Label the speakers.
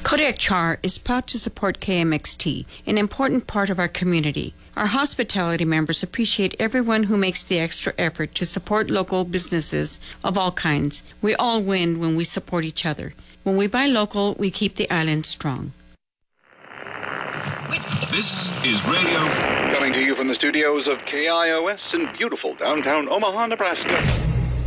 Speaker 1: Kodiak Char is proud to support KMXT, an important part of our community. Our hospitality members appreciate everyone who makes the extra effort to support local businesses of all kinds. We all win when we support each other. When we buy local, we keep the island strong.
Speaker 2: This is radio.
Speaker 3: Coming to you from the studios of KIOS in beautiful downtown Omaha, Nebraska.